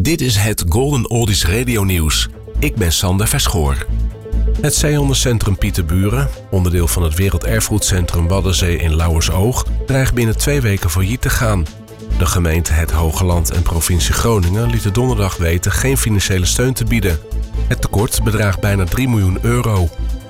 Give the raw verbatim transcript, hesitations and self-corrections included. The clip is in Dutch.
Dit is het Golden Oldies Radio Nieuws. Ik ben Sander Verschoor. Het zeehondencentrum Pieterburen, onderdeel van het Werelderfgoedcentrum Waddenzee in Lauwersoog, dreigt binnen twee weken failliet te gaan. De gemeente Het Hogeland en provincie Groningen lieten donderdag weten geen financiële steun te bieden. Het tekort bedraagt bijna drie miljoen euro.